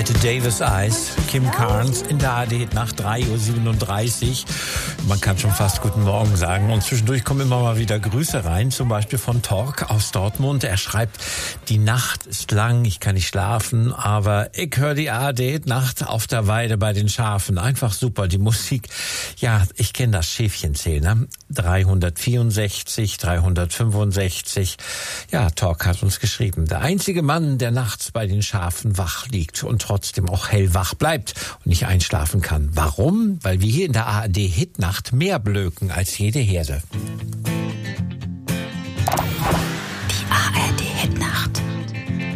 Bette Davis Eyes, Kim Carnes in der ARD nach 3:37 Uhr. Man kann schon fast guten Morgen sagen. Und zwischendurch kommen immer mal wieder Grüße rein, zum Beispiel von Tork aus Dortmund. Er schreibt, die Nacht ist lang, ich kann nicht schlafen, aber ich höre die ARD Nacht auf der Weide bei den Schafen. Einfach super, die Musik. Ja, ich kenne das Schäfchenzählen, ne? 364, 365. Ja, Tork hat uns geschrieben. Der einzige Mann, der nachts bei den Schafen wach liegt und trotzdem auch hellwach bleibt und nicht einschlafen kann. Warum? Weil wir hier in der ARD Hitnacht mehr blöken als jede Herde.